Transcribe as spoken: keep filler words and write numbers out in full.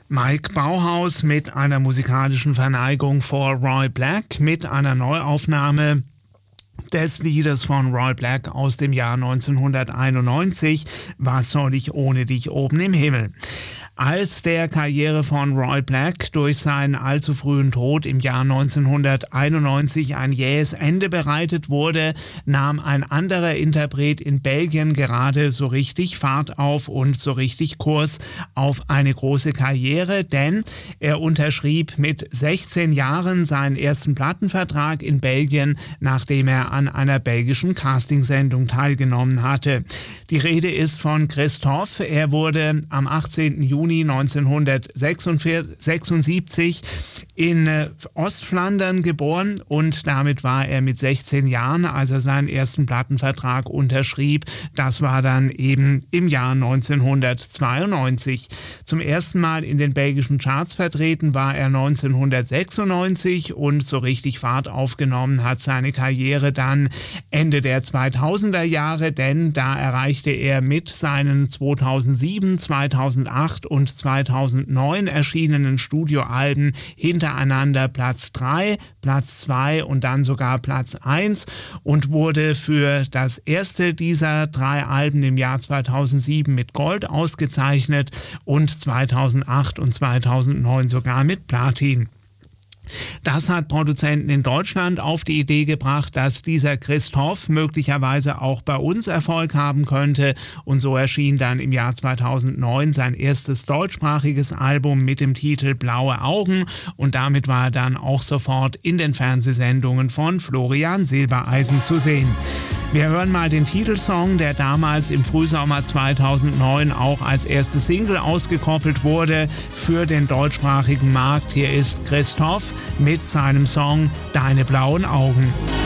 Mike Bauhaus mit einer musikalischen Verneigung vor Roy Black mit einer Neuaufnahme des Liedes von Roy Black aus dem Jahr neunzehnhunderteinundneunzig, Was soll ich ohne dich oben im Himmel? Als der Karriere von Roy Black durch seinen allzu frühen Tod im Jahr neunzehnhunderteinundneunzig ein jähes Ende bereitet wurde, nahm ein anderer Interpret in Belgien gerade so richtig Fahrt auf und so richtig Kurs auf eine große Karriere, denn er unterschrieb mit sechzehn Jahren seinen ersten Plattenvertrag in Belgien, nachdem er an einer belgischen Castingsendung teilgenommen hatte. Die Rede ist von Christophe. Er wurde am achtzehnten Juni neunzehnhundertsechsundsiebzig in Ostflandern geboren und damit war er mit sechzehn Jahren, als er seinen ersten Plattenvertrag unterschrieb. Das war dann eben im Jahr neunzehnhundertzweiundneunzig. Zum ersten Mal in den belgischen Charts vertreten war er neunzehnhundertsechsundneunzig und so richtig Fahrt aufgenommen hat seine Karriere dann Ende der zweitausender Jahre, denn da erreichte er mit seinen zweitausendsieben, zweitausendacht und zweitausendneun erschienenen Studioalben hintereinander Platz drei, Platz zwei und dann sogar Platz eins und wurde für das erste dieser drei Alben im Jahr zweitausendsieben mit Gold ausgezeichnet und zweitausendacht und zweitausendneun sogar mit Platin. Das hat Produzenten in Deutschland auf die Idee gebracht, dass dieser Christophe möglicherweise auch bei uns Erfolg haben könnte und so erschien dann im Jahr zweitausendneun sein erstes deutschsprachiges Album mit dem Titel Blaue Augen und damit war er dann auch sofort in den Fernsehsendungen von Florian Silbereisen zu sehen. Wir hören mal den Titelsong, der damals im Frühsommer zweitausendneun auch als erste Single ausgekoppelt wurde für den deutschsprachigen Markt. Hier ist Christophe mit seinem Song Deine blauen Augen.